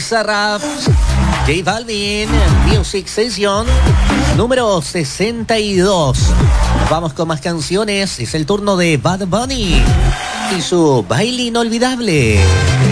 Bizarrap, J Balvin, Music Session número 62. Vamos con más canciones. Es el turno de Bad Bunny y su baile inolvidable.